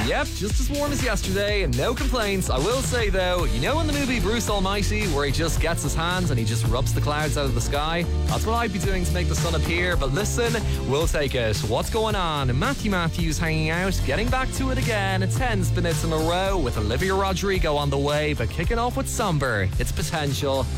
Yep, just as warm as yesterday and no complaints. I will say though, you know in the movie Bruce Almighty where he just gets his hands and he just rubs the clouds out of the sky? That's what I'd be doing to make the sun appear, but listen, we'll take it. What's going on? Matthew Matthews hanging out, getting back to it again. 10 minutes in a row with Olivia Rodrigo on the way, but kicking off with Somber. It's Potential.